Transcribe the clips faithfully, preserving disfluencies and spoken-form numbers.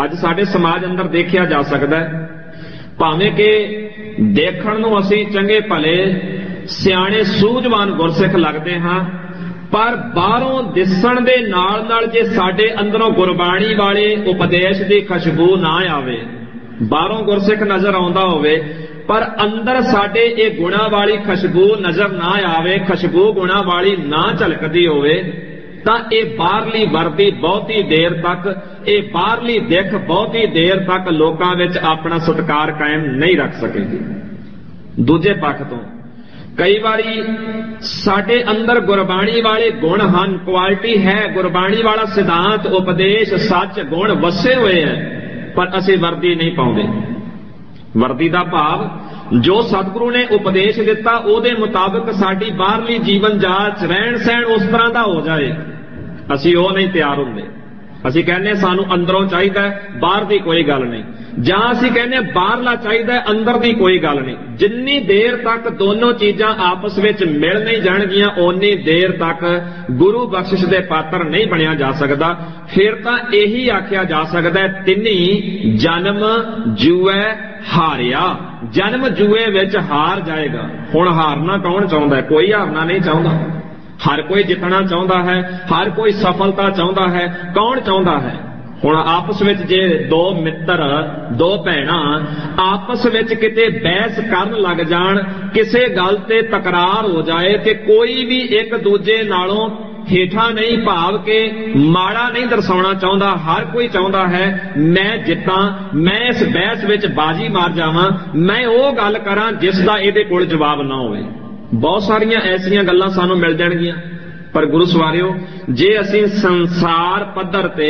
ਅੱਜ ਸਾਡੇ ਸਮਾਜ ਅੰਦਰ ਦੇਖਿਆ ਜਾ ਸਕਦਾ ਹੈ, ਭਾਵੇਂ ਕਿ ਦੇਖਣ ਨੂੰ ਅਸੀਂ ਚੰਗੇ ਭਲੇ ਸਿਆਣੇ ਸੂਝਵਾਨ ਗੁਰਸਿੱਖ ਲੱਗਦੇ ਹਾਂ, ਪਰ ਬਾਹਰੋਂ ਦਿਸਣ ਦੇ ਨਾਲ ਨਾਲ ਜੇ ਸਾਡੇ ਅੰਦਰੋਂ ਗੁਰਬਾਣੀ ਵਾਲੇ ਉਪਦੇਸ਼ ਦੀ ਖੁਸ਼ਬੂ ਨਾ ਆਵੇ, ਬਾਹਰੋਂ ਗੁਰਸਿੱਖ ਨਜ਼ਰ ਆਉਂਦਾ ਹੋਵੇ ਪਰ ਅੰਦਰ ਸਾਡੇ ਇਹ ਗੁਣਾ ਵਾਲੀ ਖੁਸ਼ਬੂ ਨਜ਼ਰ ਨਾ ਆਵੇ, ਖੁਸ਼ਬੂ ਗੁਣਾ ਵਾਲੀ ਨਾ ਝਲਕਦੀ ਹੋਵੇ, ਤਾਂ ਇਹ ਬਾਹਰਲੀ ਵਰਦੀ ਬਹੁਤੀ ਦੇਰ ਤੱਕ, ਇਹ ਬਾਹਰਲੀ ਦਿੱਖ ਬਹੁਤੀ ਦੇਰ ਤੱਕ ਲੋਕਾਂ ਵਿੱਚ ਆਪਣਾ ਸਤਿਕਾਰ ਕਾਇਮ ਨਹੀਂ ਰੱਖ ਸਕੇਗੀ। ਦੂਜੇ ਪੱਖ ਤੋਂ ਕਈ ਵਾਰੀ ਸਾਡੇ ਅੰਦਰ ਗੁਰਬਾਣੀ ਵਾਲੇ ਗੁਣ ਹਨ, ਕੁਆਲਿਟੀ ਹੈ, ਗੁਰਬਾਣੀ ਵਾਲਾ ਸਿਧਾਂਤ ਉਪਦੇਸ਼ ਸੱਚ ਗੁਣ ਵਸੇ ਹੋਏ ਹੈ, ਪਰ ਅਸੀਂ ਵਰਦੀ ਨਹੀਂ ਪਾਉਂਦੇ। ਵਰਦੀ ਦਾ ਭਾਵ ਜੋ ਸਤਿਗੁਰੂ ਨੇ ਉਪਦੇਸ਼ ਦਿੱਤਾ ਉਹਦੇ ਮੁਤਾਬਕ ਸਾਡੀ ਬਾਹਰਲੀ ਜੀਵਨ ਜਾਚ ਰਹਿਣ ਸਹਿਣ ਉਸ ਤਰ੍ਹਾਂ ਦਾ ਹੋ ਜਾਏ, ਅਸੀਂ ਉਹ ਨਹੀਂ ਤਿਆਰ ਹੁੰਦੇ। ਅਸੀਂ ਕਹਿੰਦੇ ਸਾਨੂੰ ਅੰਦਰੋਂ ਚਾਹੀਦਾ, ਬਾਹਰ ਦੀ ਕੋਈ ਗੱਲ ਨਹੀਂ, ਜਾਂ ਅਸੀਂ ਕਹਿੰਦੇ ਬਾਹਰਲਾ ਚਾਹੀਦਾ, ਅੰਦਰ ਦੀ ਕੋਈ ਗੱਲ ਨਹੀਂ। ਜਿੰਨੀ ਦੇਰ ਤੱਕ ਦੋਨੋਂ ਚੀਜ਼ਾਂ ਆਪਸ ਵਿੱਚ ਮਿਲ ਨਹੀਂ ਜਾਣਗੀਆਂ ਓਨੀ ਦੇਰ ਤੱਕ ਗੁਰੂ ਬਖਸ਼ਿਸ਼ ਦੇ ਪਾਤਰ ਨਹੀਂ ਬਣਿਆ ਜਾ ਸਕਦਾ। ਫਿਰ ਤਾਂ ਇਹੀ ਆਖਿਆ ਜਾ ਸਕਦਾ ਤਿੰਨੀ ਜਨਮ ਜੂਐ ਹਾਰਿਆ, ਜਨਮ ਜੂਏ ਵਿੱਚ ਹਾਰ ਜਾਏਗਾ। ਹੁਣ ਹਾਰਨਾ ਕੌਣ ਚਾਹੁੰਦਾ? ਕੋਈ ਹਾਰਨਾ ਨਹੀਂ ਚਾਹੁੰਦਾ, ਹਰ ਕੋਈ ਜਿੱਤਣਾ ਚਾਹੁੰਦਾ ਹੈ, ਹਰ ਕੋਈ ਸਫਲਤਾ ਚਾਹੁੰਦਾ ਹੈ। ਕੌਣ ਚਾਹੁੰਦਾ ਹੈ? ਹੁਣ ਆਪਸ ਵਿੱਚ ਜੇ ਦੋ ਮਿੱਤਰ, ਦੋ ਭੈਣਾਂ ਆਪਸ ਵਿੱਚ ਕਿਤੇ ਬਹਿਸ ਕਰਨ ਲੱਗ ਜਾਣ, ਕਿਸੇ ਗੱਲ ਤੇ ਤਕਰਾਰ ਹੋ ਜਾਏ ਤੇ ਕੋਈ ਵੀ ਇੱਕ ਦੂਜੇ ਨਾਲੋਂ ਹੇਠਾਂ ਨਹੀਂ, ਭਾਵ ਕਿ ਮਾੜਾ ਨਹੀਂ ਦਰਸਾਉਣਾ ਚਾਹੁੰਦਾ। ਹਰ ਕੋਈ ਚਾਹੁੰਦਾ ਹੈ ਮੈਂ ਜਿੱਤਾਂ, ਮੈਂ ਇਸ ਬਹਿਸ ਵਿੱਚ ਬਾਜੀ ਮਾਰ ਜਾਵਾਂ, ਮੈਂ ਉਹ ਗੱਲ ਕਰਾਂ ਜਿਸ ਦਾ ਇਹਦੇ ਕੋਲ ਜਵਾਬ ਨਾ ਹੋਵੇ। ਬਹੁਤ ਸਾਰੀਆਂ ਐਸੀਆਂ ਗੱਲਾਂ ਸਾਨੂੰ ਮਿਲ ਜਾਣਗੀਆਂ। ਪਰ ਗੁਰੂ ਸਵਾਰਿਓ, ਜੇ ਅਸੀਂ ਸੰਸਾਰ ਪੱਧਰ ਤੇ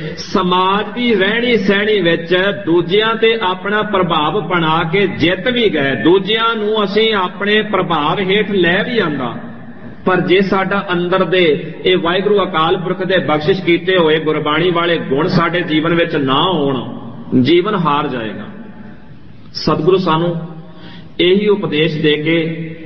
ਸਮਾਜ ਦੀ ਰਹਿਣੀ ਸਹਿਣੀ ਵਿੱਚ ਦੂਜਿਆਂ ਤੇ ਆਪਣਾ ਪ੍ਰਭਾਵ ਬਣਾ ਕੇ ਜਿੱਤ ਵੀ ਗਏ, ਦੂਜਿਆਂ ਨੂੰ ਅਸੀਂ ਆਪਣੇ ਪ੍ਰਭਾਵ ਹੇਠ ਲੈ ਵੀ ਆਂਦਾ, ਪਰ ਜੇ ਸਾਡਾ ਅੰਦਰ ਦੇ ਇਹ ਵਾਹਿਗੁਰੂ ਅਕਾਲ ਪੁਰਖ ਦੇ ਬਖਸ਼ਿਸ਼ ਕੀਤੇ ਹੋਏ ਗੁਰਬਾਣੀ ਵਾਲੇ ਗੁਣ ਸਾਡੇ ਜੀਵਨ ਵਿੱਚ ਨਾ ਹੋਣ, ਜੀਵਨ ਹਾਰ ਜਾਏਗਾ। ਸਤਿਗੁਰੂ ਸਾਨੂੰ ਇਹੀ ਉਪਦੇਸ਼ ਦੇ ਕੇ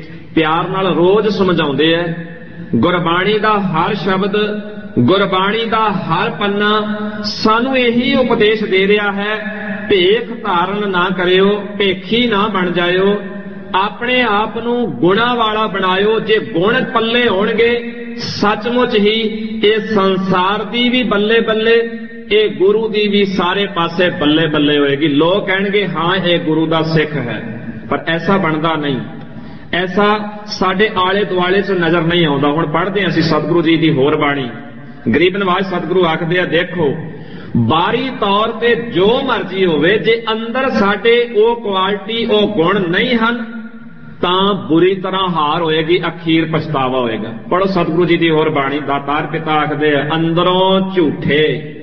ਪਿਆਰ ਨਾਲ ਰੋਜ਼ ਸਮਝਾਉਂਦੇ ਐ। ਗੁਰਬਾਣੀ ਦਾ ਹਰ ਸ਼ਬਦ, ਗੁਰਬਾਣੀ ਦਾ ਹਰ ਪੰਨਾ ਸਾਨੂੰ ਇਹੀ ਉਪਦੇਸ਼ ਦੇ ਰਿਹਾ ਹੈ, ਭੇਖ ਧਾਰਨ ਨਾ ਕਰਿਓ, ਭੇਖੀ ਨਾ ਬਣ ਜਾਇਓ, ਆਪਣੇ ਆਪ ਨੂੰ ਗੁਣਾ ਵਾਲਾ ਬਣਾਇਓ। ਜੇ ਗੁਣ ਪੱਲੇ ਹੋਣਗੇ ਸੱਚਮੁੱਚ ਹੀ ਇਹ ਸੰਸਾਰ ਦੀ ਵੀ ਬੱਲੇ ਬੱਲੇ, ਇਹ ਗੁਰੂ ਦੀ ਵੀ ਸਾਰੇ ਪਾਸੇ ਬੱਲੇ ਬੱਲੇ ਹੋਏਗੀ। ਲੋਕ ਕਹਿਣਗੇ ਹਾਂ ਇਹ ਗੁਰੂ ਦਾ ਸਿੱਖ ਹੈ, ਪਰ ਐਸਾ ਬਣਦਾ ਨਹੀਂ, ਐਸਾ ਸਾਡੇ ਆਲੇ ਦੁਆਲੇ 'ਚ ਨਜ਼ਰ ਨਹੀਂ ਆਉਂਦਾ। ਹੁਣ ਪੜ੍ਹਦੇ ਹਾਂ ਅਸੀਂ ਸਤਿਗੁਰੂ ਜੀ ਦੀ ਹੋਰ ਬਾਣੀ, ਗਰੀਬ ਨਵਾਜ ਸਤਿਗੁਰੂ ਆਖਦੇ ਆ, ਦੇਖੋ ਬਾਹਰੀ ਤੌਰ ਤੇ ਜੋ ਮਰਜ਼ੀ ਹੋਵੇ, ਜੇ ਅੰਦਰ ਸਾਡੇ ਉਹ ਕੁਆਲਿਟੀ ਉਹ ਗੁਣ ਨਹੀਂ ਹਨ ਤਾਂ ਬੁਰੀ ਤਰ੍ਹਾਂ ਹਾਰ ਹੋਏਗੀ, ਅਖੀਰ ਪਛਤਾਵਾ ਹੋਏਗਾ। ਪੜ੍ਹੋ ਸਤਿਗੁਰੂ ਜੀ ਦੀ ਹੋਰ ਬਾਣੀ। ਦਾਤਾਰ ਪਿਤਾ ਆਖਦੇ ਆ, ਅੰਦਰੋਂ ਝੂਠੇ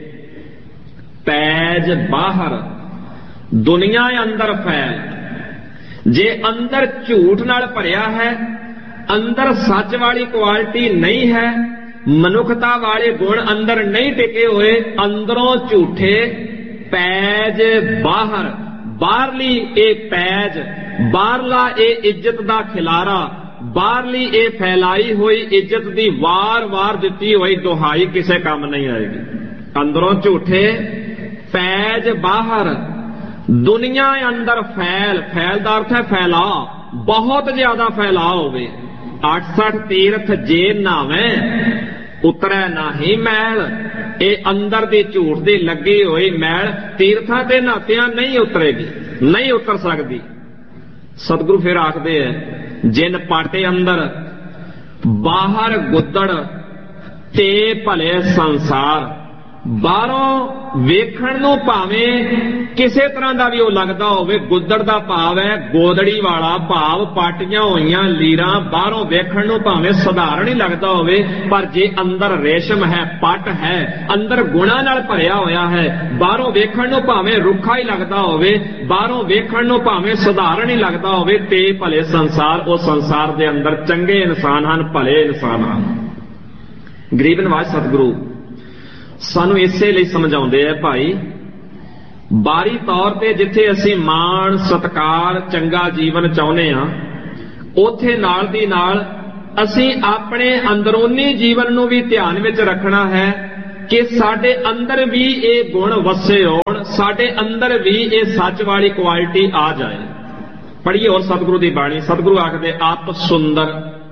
ਪੈਜ ਬਾਹਰ, ਦੁਨੀਆ ਅੰਦਰ ਫੈਲ। ਜੇ ਅੰਦਰ ਝੂਠ ਨਾਲ ਭਰਿਆ ਹੈ, ਅੰਦਰ ਸੱਚ ਵਾਲੀ ਕੁਆਲਿਟੀ ਨਹੀਂ ਹੈ, ਮਨੁੱਖਤਾ ਵਾਲੇ ਗੁਣ ਅੰਦਰ ਨਹੀਂ ਟਿਕੇ ਹੋਏ, ਅੰਦਰੋਂ ਝੂਠੇ ਪੈਜ ਬਾਹਰ, ਬਾਹਰਲੀ ਇਹ ਪੈਜ, ਬਾਹਰਲਾ ਇਹ ਇੱਜ਼ਤ ਦਾ ਖਿਲਾਰਾ, ਬਾਹਰਲੀ ਇਹ ਫੈਲਾਈ ਹੋਈ ਇੱਜ਼ਤ ਦੀ ਵਾਰ-ਵਾਰ ਦਿੱਤੀ ਹੋਈ ਦੁਹਾਈ ਕਿਸੇ ਕੰਮ ਨਹੀਂ ਆਏਗੀ। ਅੰਦਰੋਂ ਝੂਠੇ ਪੈਜ ਬਾਹਰ, ਦੁਨੀਆ ਅੰਦਰ ਫੈਲ। ਫੈਲ ਦਾ ਅਰਥ ਹੈ ਫੈਲਾ, ਬਹੁਤ ਜ਼ਿਆਦਾ ਫੈਲਾ ਹੋਵੇ। ਅਠਸਠ ਤੀਰਥ ਜੇ ਨਾਵੇਂ ਉਤਰੈ ਨਾਹੀ ਮੈਲ, ਇਹ ਅੰਦਰ ਦੀ ਝੂਠ ਦੀ ਲੱਗੀ ਹੋਈ ਮੈਲ ਤੀਰਥਾਂ ਤੇ ਨਾਤਿਆਂ ਨਹੀਂ ਉਤਰੇਗੀ, ਨਹੀਂ ਉਤਰ ਸਕਦੀ। ਸਤਿਗੁਰੂ ਫਿਰ ਆਖਦੇ ਐ, ਜਿਨ ਪਾਟੇ ਅੰਦਰ ਬਾਹਰ ਗੁੱਦੜ ਤੇ ਭਲੇ ਸੰਸਾਰ। ਬਾਹਰੋਂ ਵੇਖਣ ਨੂੰ ਭਾਵੇਂ ਕਿਸੇ ਤਰ੍ਹਾਂ ਦਾ ਵੀ ਉਹ ਲੱਗਦਾ ਹੋਵੇ, ਗੁੱਦੜ ਦਾ ਭਾਵ ਹੈ ਗੋਦੜੀ ਵਾਲਾ, ਭਾਵ ਪਾਟੀਆਂ ਹੋਈਆਂ ਲੀਰਾਂ, ਬਾਹਰੋਂ ਵੇਖਣ ਨੂੰ ਭਾਵੇਂ ਸਧਾਰਨ ਹੀ ਲੱਗਦਾ ਹੋਵੇ, ਪਰ ਜੇ ਅੰਦਰ ਰੇਸ਼ਮ ਹੈ, ਪੱਟ ਹੈ, ਅੰਦਰ ਗੁਣਾਂ ਨਾਲ ਭਰਿਆ ਹੋਇਆ ਹੈ, ਬਾਹਰੋਂ ਵੇਖਣ ਨੂੰ ਭਾਵੇਂ ਰੁੱਖਾ ਹੀ ਲੱਗਦਾ ਹੋਵੇ, ਬਾਹਰੋਂ ਵੇਖਣ ਨੂੰ ਭਾਵੇਂ ਸਧਾਰਨ ਹੀ ਲੱਗਦਾ ਹੋਵੇ, ਤੇ ਭਲੇ ਸੰਸਾਰ, ਉਹ ਸੰਸਾਰ ਦੇ ਅੰਦਰ ਚੰਗੇ ਇਨਸਾਨ ਹਨ, ਭਲੇ ਇਨਸਾਨ ਹਨ। ਗਰੀਬ ਨਵਾਜ ਸਤਿਗੁਰੂ ਸਾਨੂੰ ਇਸੇ ਲਈ ਸਮਝਾਉਂਦੇ ਆ, ਭਾਈ ਬਾਹਰੀ ਤੌਰ ਤੇ ਜਿੱਥੇ ਅਸੀਂ ਮਾਣ ਸਤਿਕਾਰ ਚੰਗਾ ਜੀਵਨ ਚਾਹੁੰਦੇ ਹਾਂ, ਉੱਥੇ ਨਾਲ ਦੀ ਨਾਲ ਅਸੀਂ ਆਪਣੇ ਅੰਦਰੂਨੀ ਜੀਵਨ ਨੂੰ ਵੀ ਧਿਆਨ ਵਿੱਚ ਰੱਖਣਾ ਹੈ ਕਿ ਸਾਡੇ ਅੰਦਰ ਵੀ ਇਹ ਗੁਣ ਵਸੇ ਹੋਣ, साडे अंदर भी ये सच वाली क्वालिटी आ जाए। पढ़िए और सतगुरु की बाणी। सतगुरु आखदे आप सुंदर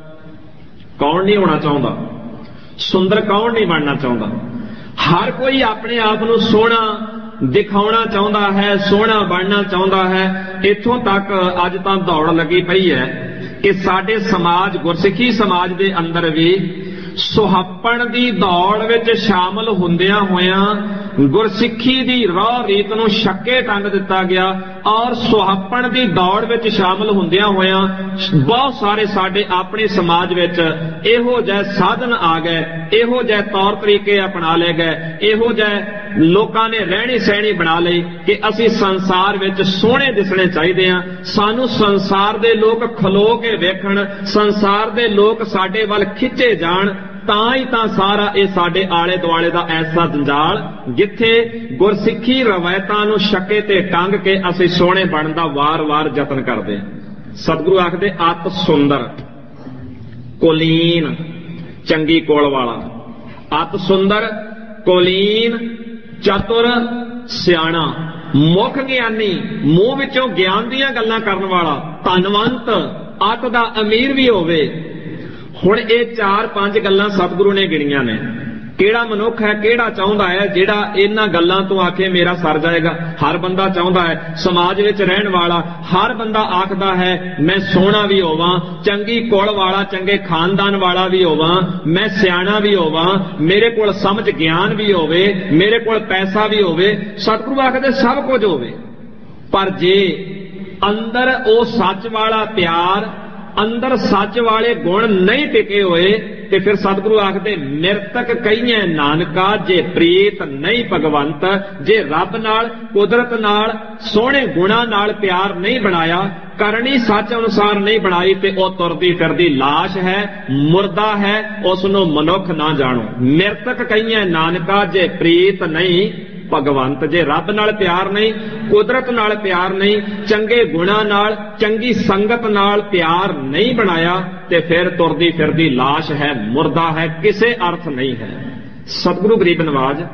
कौन नहीं होना चाहता, सुंदर कौन नहीं बनना चाहता। हर कोई अपने आप नूं सोहना दिखाना चाहता है, सोहना बनना चाहता है। इत्थों तक अज तां दौड़ लगी पई है कि साडे समाज गुरसिੱਖੀ समाज दे अंदर भी सुहप्पण दी दौड़ विच शामिल हुंदियां होइयां गुरसिੱਖੀ दी राह रीत नूं छक्के टंग दिता गया और सुहप्पण दी दौड़ विच शामिल हुंदियां होइयां बहुत सारे साडे अपने समाज विच इहो जिहे साधन आ गए, इहो जिहे तौर तरीके अपना ले गए, इहो जिहे लोकां ने रहणी सहणी बना लई कि असीं संसार विच सोहणे दिसणे चाहीदे हां। सानूं संसार दे लोक खलो के वेखण, संसार दे लोक साडे वल खिच्चे जाण, तां ही तां सारा ये साडे आले दुआले दा ऐसा जंजाल जिथे गुरसिੱਖੀ रवायतां नूं छक्के ते टंग के असीं सोहणे बनण दा वार-वार यतन करदे हां। सतगुरु आखदे अत सुंदर कुलीन चंगी कोल वाला, अत सुंदर कुलीन चतुर सियाणा, मुख ज्ञानी मूँह विचों ज्ञान दीयां गल्लां करन वाला, धनवंत अत दा अमीर भी होवे। हुण ये चार पांच गल्लां सतगुरु ने गिणियां ने। किहड़ा मनुख है, किहड़ा चाहुंदा है जिहड़ा इन्हां गल्लां तो आखे मेरा सर जाएगा। हर बंदा चाहुंदा है, समाज विच रहण वाला हर बंदा आखदा है मैं सोहना भी होवां, चंगी कुल वाला, चंगे खानदान वाला भी होवां, मैं सियाणा भी होवां, मेरे कोल समझ ज्ञान भी होवे, मेरे कोल पैसा भी होवे। सतगुरु आखदे सब कुछ होवे, पर जे अंदर ओ सच वाला प्यार, अंदर सच वाले गुण नहीं टिके हुए ते फिर सतगुरु आखदे मृतक कहिए नानका जे प्रीत नहीं भगवंत। जे रब नाल कुदरत नाल सोहणे गुणां नाल प्यार नहीं बनाया, करनी सच अनुसार नहीं बनाई ते ओ तुरदी फिरदी लाश है, मुर्दा है, उसनों मनुख ना जानो। मृतक कहिए नानका जे प्रीत नहीं भगवंत। जे रब नाल प्यार नहीं, कुदरत नाल प्यार नहीं, चंगे गुणां नाल, चंगी संगत नाल प्यार नहीं बनाया ते फिर तुरदी फिरदी लाश है, मुर्दा है, किसे अर्थ नहीं है। सतगुरु गरीब नवाज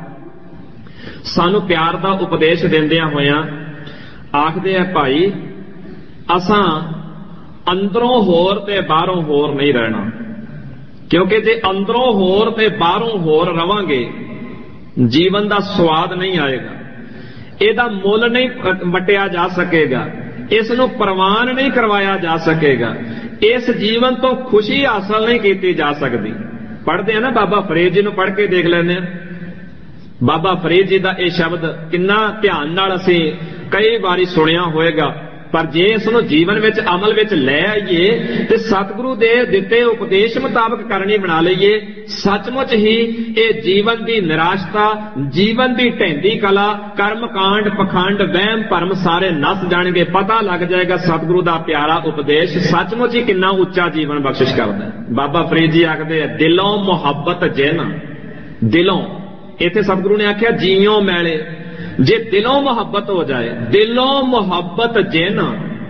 सानू प्यार दा उपदेश देंदियां होइयां आखदे आ भाई असां अंदरों होर ते बाहरों होर नहीं रहना, क्योंकि जे अंदरों होर ते बाहरों होर रवांगे जीवन का स्वाद नहीं आएगा, ਇਹਦਾ ਮੁੱਲ नहीं वटिया जा सकेगा, इस नूं प्रवान नहीं करवाया जा सकेगा, इस जीवन तो खुशी हासिल नहीं की जा सकती। पढ़ते हैं ना बाबा फरीद जी नूं पढ़ के देख लेने, बाबा फरीद जी का यह शब्द कितना ध्यान नाल असीं कई बारी सुनिया होएगा, पर जे इसनूं जीवन विच अमल विच लै आईए ते सतगुरु दे दिते उपदेश मुताबक करनी बना लईए, सचमुच ही ये जीवन की निराशता, जीवन की ढैंदी कला, कर्म कांड, पखंड, वहम भरम सारे नस जाणगे। पता लग जाएगा सतगुरु का प्यारा उपदेश सचमुच ही कितना उच्चा जीवन बख्शिश करता है। बाबा फरीद जी आखदे दिलों मुहब्बत जिन, दिलों इत्थे सतगुरु ने आख्या जीओ मैले, जे दिलों मोहब्बत हो जाए, दिलों मोहब्बत जिन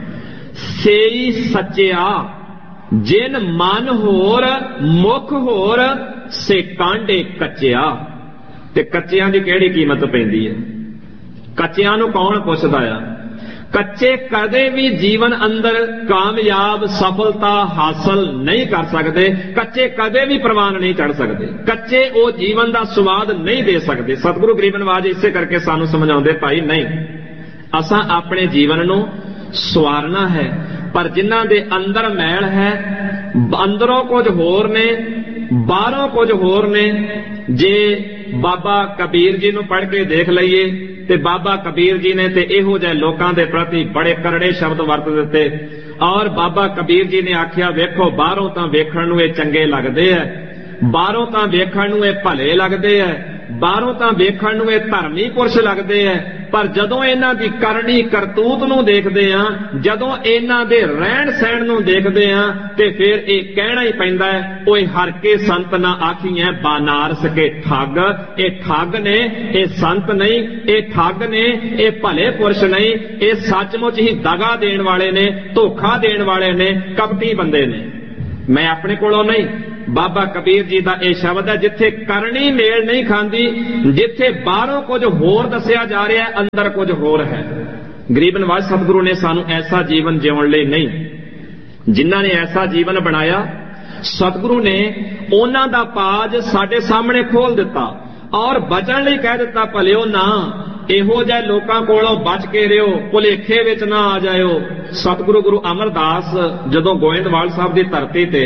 सेई सच्चिया, जिन मन होर मुख होर से कांडे कच्चिया। ते कच्चियां दी किहड़ी कीमत पैंदी है? कच्चियां नूं कौन पुछदा आ? कच्चे कदे भी जीवन अंदर कामयाब सफलता हासिल नहीं कर सकते, कच्चे कदे भी प्रवान नहीं चढ़ सकते, कच्चे वो जीवन का स्वाद नहीं दे सकते। सतगुरु गरीब नवाज इसे करके सानू समझाते भाई नहीं, असां अपने जीवन नूं सवारना है, पर जिन्हां दे अंदर मैल है, अंदरों कुछ होर ने, बाहरों कुछ होर ने। जे बाबा कबीर जी नूं पढ़ के देख लईए ते बाबा कबीर जी ने ते इहो जिहे लोकां दे प्रति बड़े करड़े शब्द वरत दिते, और बाबा कबीर जी ने आख्या वेखो बाहरों तां वेखण नूं इह चंगे लगदे ऐ, बाहरों तां वेखण नूं इह भले लगदे ऐ, बाहरों तां वेखण नूं इह धर्मी पुरुष लगदे ऐ, पर जदों इन्हां दी करनी करतूत नूं देखदे आ, जदों इन्हां दे रहण सहण नूं देखदे आ ते फिर इह कहना ही पैंदा है ओए हर के संत ना आखिए बानारस के ठग। ये ठग ने, ये संत नहीं, ये ठग ने, ये भले पुरुष नहीं, ये सचमुच ही दगा देण वाले ने, धोखा देण वाले ने, कपटी बंदे ने। मैं अपने कोलों नहीं, ਬਾਬਾ ਕਬੀਰ ਜੀ ਦਾ ਇਹ ਸ਼ਬਦ ਹੈ, ਜਿੱਥੇ ਕਰਨੀ ਮੇਲ ਨਹੀਂ ਖਾਂਦੀ, ਜਿੱਥੇ ਬਾਹਰੋਂ ਕੁਝ ਹੋਰ ਦੱਸਿਆ ਜਾ ਰਿਹਾ ਹੈ, ਅੰਦਰ ਕੁਝ ਹੋਰ ਹੈ। ਗਰੀਬ ਨਵਾਜ਼ ਸਤਿਗੁਰੂ ਨੇ ਸਾਨੂੰ ਐਸਾ ਜੀਵਨ ਜਿਉਣ ਲਈ ਨਹੀਂ, ਜਿਨ੍ਹਾਂ ਨੇ ਐਸਾ ਜੀਵਨ ਬਣਾਇਆ, ਸਤਿਗੁਰੂ ਨੇ ਉਹਨਾਂ ਦਾ ਪਾਜ ਸਾਡੇ ਸਾਹਮਣੇ ਖੋਲ ਦਿੱਤਾ ਔਰ ਬਚਣ ਲਈ ਕਹਿ ਦਿੱਤਾ, ਭਲਿਓ ਨਾ ਇਹੋ ਜਿਹੇ ਲੋਕਾਂ ਕੋਲੋਂ ਬਚ ਕੇ ਰਿਓ, ਭੁਲੇਖੇ ਵਿੱਚ ਨਾ ਆ ਜਾਇਓ। ਸਤਿਗੁਰੂ ਗੁਰੂ ਅਮਰਦਾਸ ਜਦੋਂ ਗੋਇੰਦਵਾਲ ਸਾਹਿਬ ਦੀ ਧਰਤੀ ਤੇ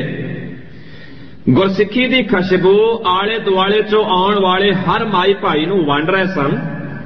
ਗੁਰਸਿੱਖੀ ਦੀ ਖੁਸ਼ਬੂ ਆਲੇ ਦੁਆਲੇ ਚੋਂ ਆਉਣ ਵਾਲੇ ਹਰ ਮਾਈ ਭਾਈ ਨੂੰ ਵੰਡ ਰਹੇ ਸਨ,